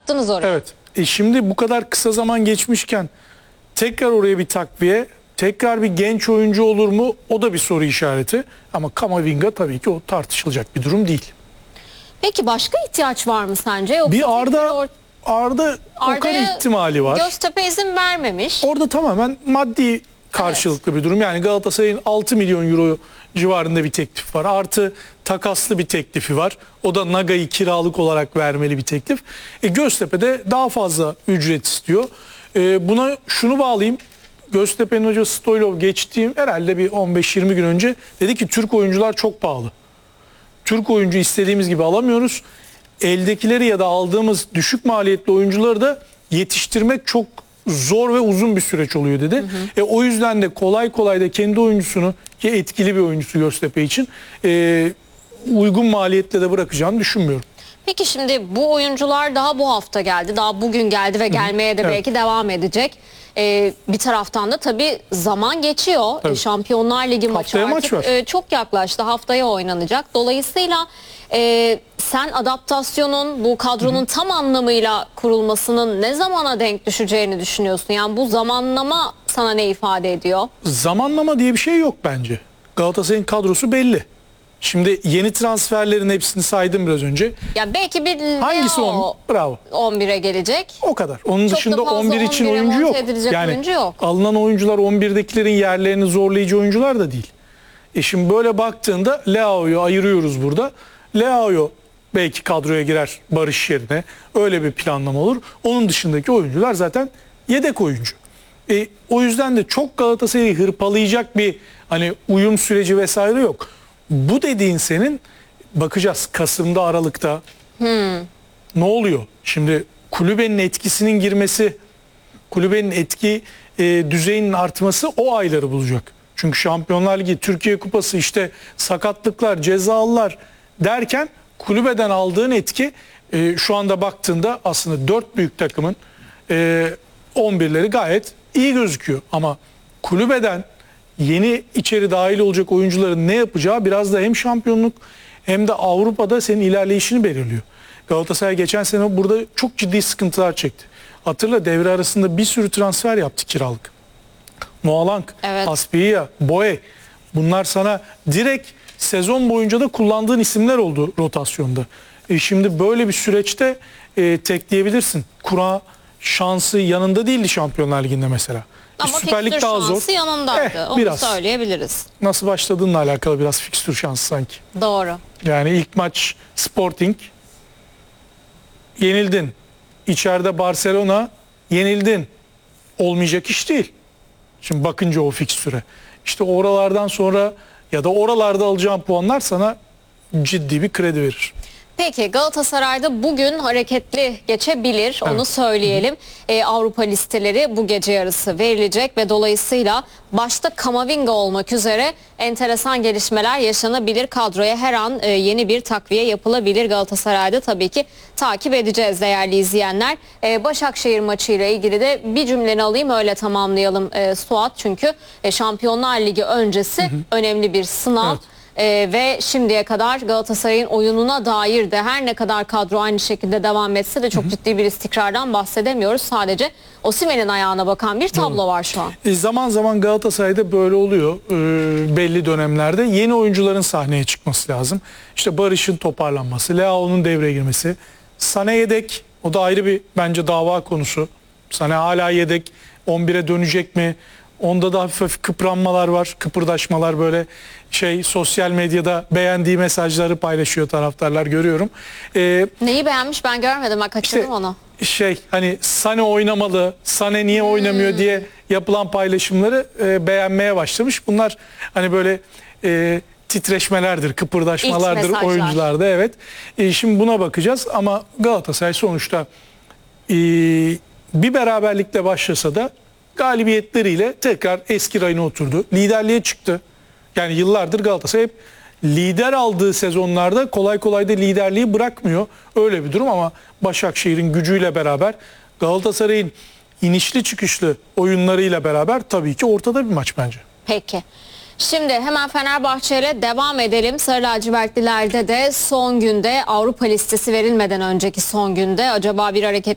kapattınız orayı. Evet. Şimdi bu kadar kısa zaman geçmişken tekrar oraya bir takviye, tekrar bir genç oyuncu olur mu? O da bir soru işareti. Ama Kamavinga tabii ki o tartışılacak bir durum değil. Peki başka ihtiyaç var mı sence? Yoksa Bir Arda Okan ihtimali var. Göztepe izin vermemiş. Orada tamamen maddi karşılıklı bir durum. Yani Galatasaray'ın 6 milyon euro civarında bir teklif var. Artı takaslı bir teklifi var. O da Naga'yı kiralık olarak vermeli bir teklif. Göztepe'de daha fazla ücret istiyor. Buna şunu bağlayayım. Göztepe'nin hocası Stoylov geçtiğim herhalde bir 15-20 gün önce dedi ki Türk oyuncular çok pahalı. Türk oyuncu istediğimiz gibi alamıyoruz. Eldekileri ya da aldığımız düşük maliyetli oyuncuları da yetiştirmek çok zor ve uzun bir süreç oluyor dedi. O yüzden de kolay kolay da kendi oyuncusunu, ki etkili bir oyuncusu Göztepe için, uygun maliyetle de bırakacağını düşünmüyorum. Peki şimdi bu oyuncular daha bu hafta geldi. Daha bugün geldi ve gelmeye de belki devam edecek. Bir taraftan da tabii zaman geçiyor. Tabii. Şampiyonlar Ligi maçı artık çok yaklaştı. Haftaya oynanacak. Dolayısıyla sen adaptasyonun, bu kadronun tam anlamıyla kurulmasının ne zamana denk düşeceğini düşünüyorsun? Yani bu zamanlama sana ne ifade ediyor? Zamanlama diye bir şey yok bence. Galatasaray'ın kadrosu belli. Şimdi yeni transferlerin hepsini saydım biraz önce. Ya belki bir hangisi bravo. 11'e gelecek. O kadar. Onun Çok dışında da fazla 11 için 11'e oyuncu yok. monte edilecek oyuncu yok. Alınan oyuncular 11'dekilerin yerlerini zorlayıcı oyuncular da değil. Şimdi böyle baktığında Leao'yu ayırıyoruz burada. Leao belki kadroya girer Barış yerine. Öyle bir planlama olur. Onun dışındaki oyuncular zaten yedek oyuncu. O yüzden de çok Galatasaray'ı hırpalayacak bir hani uyum süreci vesaire yok. Bu dediğin senin, bakacağız Kasım'da, Aralık'ta ne oluyor? Şimdi kulübenin etkisinin girmesi, kulübenin etki düzeyinin artması o ayları bulacak. Çünkü Şampiyonlar Ligi, Türkiye Kupası, işte sakatlıklar, cezalılar derken kulübeden aldığın etki şu anda baktığında aslında 4 büyük takımın 11'leri gayet iyi gözüküyor. Ama kulübeden yeni içeri dahil olacak oyuncuların ne yapacağı biraz da hem şampiyonluk hem de Avrupa'da senin ilerleyişini belirliyor. Galatasaray geçen sene burada çok ciddi sıkıntılar çekti. Hatırla, devre arasında bir sürü transfer yaptı kiralık. Moalank, Aspia, Boye, bunlar sana direkt sezon boyunca da kullandığın isimler oldu rotasyonda. Şimdi böyle bir süreçte tekleyebilirsin. Kura şansı yanında değildi Şampiyonlar Ligi'nde mesela. Ama Süper Lig daha zor. şansı yanındaydı. Onu biraz söyleyebiliriz. Nasıl başladığınla alakalı biraz fikstür şansı sanki. Doğru. Yani ilk maç Sporting, yenildin. İçeride Barcelona, yenildin. Olmayacak iş değil. Şimdi bakınca o fikstüre. İşte oralardan sonra ya da oralarda alacağın puanlar sana ciddi bir kredi verir. Peki Galatasaray'da bugün hareketli geçebilir, onu söyleyelim. Avrupa listeleri bu gece yarısı verilecek ve dolayısıyla başta Kamavinga olmak üzere enteresan gelişmeler yaşanabilir. Kadroya her an yeni bir takviye yapılabilir. Galatasaray'da tabii ki takip edeceğiz değerli izleyenler. Başakşehir maçıyla ilgili de bir cümleni alayım, öyle tamamlayalım Suat. Çünkü Şampiyonlar Ligi öncesi önemli bir sınav. Ve şimdiye kadar Galatasaray'ın oyununa dair de her ne kadar kadro aynı şekilde devam etse de çok ciddi bir istikrardan bahsedemiyoruz. Sadece Osimhen'in ayağına bakan bir tablo var şu an. Zaman zaman Galatasaray'da böyle oluyor belli dönemlerde. Yeni oyuncuların sahneye çıkması lazım. İşte Barış'ın toparlanması, Leao'nun devreye girmesi. Sané yedek, o da ayrı bir bence dava konusu. Sané hala yedek, 11'e dönecek mi? Onda da hafif kıpranmalar var, kıpırdaşmalar, böyle sosyal medyada beğendiği mesajları paylaşıyor taraftarlar, görüyorum. Neyi beğenmiş ben görmedim, ben kaçırdım onu. Hani Sané oynamalı, Sané niye oynamıyor diye yapılan paylaşımları beğenmeye başlamış. Bunlar hani böyle titreşmelerdir, kıpırdaşmalardır oyuncularda, evet. Şimdi buna bakacağız ama Galatasaray sonuçta bir beraberlikle başlasa da galibiyetleriyle tekrar eski rayına oturdu. Liderliğe çıktı. Yani yıllardır Galatasaray hep lider aldığı sezonlarda kolay kolay da liderliği bırakmıyor. Öyle bir durum ama Başakşehir'in gücüyle beraber, Galatasaray'ın inişli çıkışlı oyunlarıyla beraber tabii ki ortada bir maç bence. Peki. Şimdi hemen Fenerbahçe ile devam edelim. Sarı lacivertlilerde de son günde, Avrupa listesi verilmeden önceki son günde acaba bir hareket